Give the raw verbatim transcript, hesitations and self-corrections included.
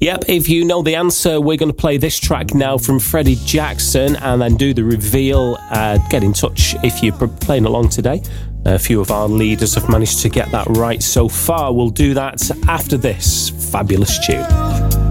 Yep, if you know the answer, we're going to play this track now from Freddie Jackson and then do the reveal. Uh, get in touch if you're playing along today. A few of our leaders have managed to get that right so far. We'll do that after this fabulous tune.